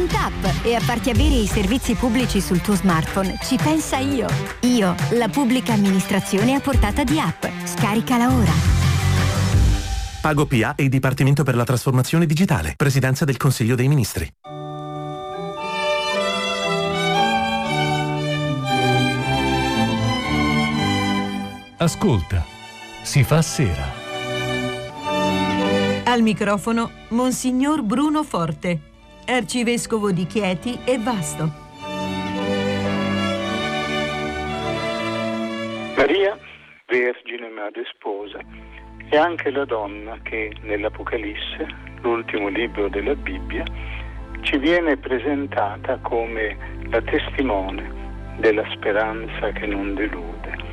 con TAP, e a farti avere i servizi pubblici sul tuo smartphone ci pensa Io. Io, la pubblica amministrazione a portata di app. Scaricala ora. Pago PA e il Dipartimento per la Trasformazione Digitale. Presidenza del Consiglio dei Ministri. Ascolta, si fa sera. Al microfono Monsignor Bruno Forte, arcivescovo di Chieti e Vasto. Maria, Vergine Madre Sposa, è anche la donna che nell'Apocalisse, l'ultimo libro della Bibbia, ci viene presentata come la testimone della speranza che non delude,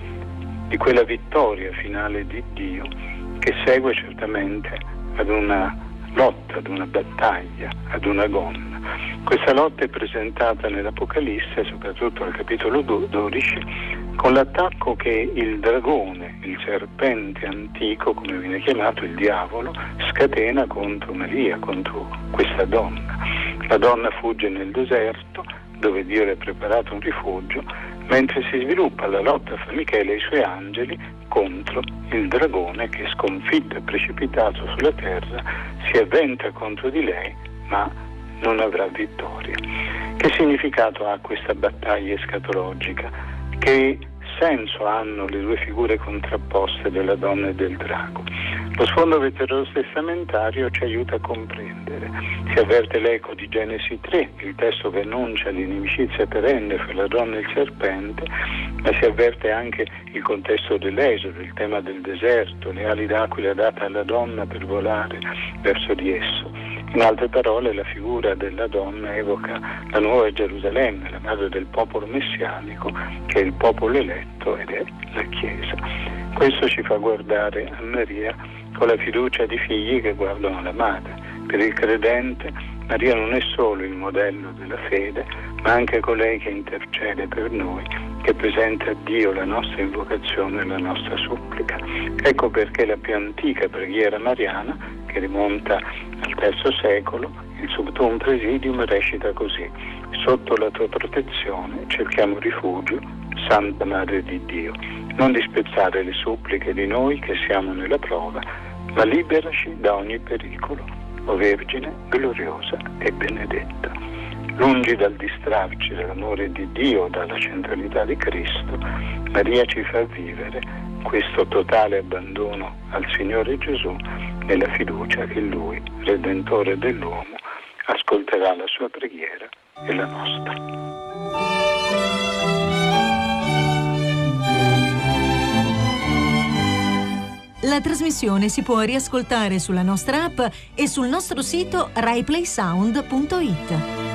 di quella vittoria finale di Dio che segue certamente ad una lotta, ad una battaglia, ad un agonno. Questa lotta è presentata nell'Apocalisse, soprattutto al capitolo 12, con l'attacco che il dragone, il serpente antico, come viene chiamato, il diavolo, scatena contro Maria, contro questa donna. La donna fugge nel deserto, dove Dio le ha preparato un rifugio, mentre si sviluppa la lotta fra Michele e i suoi angeli contro il dragone che, sconfitto e precipitato sulla terra, si avventa contro di lei, ma non avrà vittoria. Che significato ha questa battaglia escatologica? Che senso hanno le due figure contrapposte della donna e del drago? Lo sfondo veterotestamentario ci aiuta a comprendere. Si avverte l'eco di Genesi 3, il testo che annuncia l'inimicizia perenne fra la donna e il serpente, ma si avverte anche il contesto dell'Esodo, il tema del deserto, le ali d'aquila date alla donna per volare verso di esso. In altre parole, la figura della donna evoca la nuova Gerusalemme, la madre del popolo messianico, che è il popolo eletto ed è la Chiesa. Questo ci fa guardare a Maria con la fiducia di figli che guardano la madre. Per il credente, Maria non è solo il modello della fede, ma anche colei che intercede per noi, che presenta a Dio la nostra invocazione e la nostra supplica. Ecco perché la più antica preghiera mariana, che rimonta al III secolo, il Subtum Presidium, recita così: sotto la tua protezione cerchiamo rifugio, Santa Madre di Dio. Non disprezzare le suppliche di noi che siamo nella prova, ma liberaci da ogni pericolo, o Vergine gloriosa e benedetta. Lungi dal distrarci dall'amore di Dio, dalla centralità di Cristo, Maria ci fa vivere questo totale abbandono al Signore Gesù nella fiducia che Lui, Redentore dell'uomo, ascolterà la sua preghiera e la nostra. La trasmissione si può riascoltare sulla nostra app e sul nostro sito raiplaysound.it.